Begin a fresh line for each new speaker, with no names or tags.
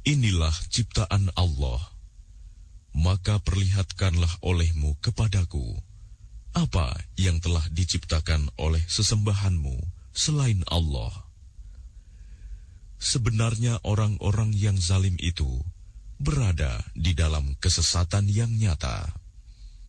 Inilah ciptaan Allah, maka perlihatkanlah olehmu kepadaku apa yang telah diciptakan oleh sesembahanmu selain Allah. Sebenarnya orang-orang yang zalim itu berada di dalam kesesatan yang nyata.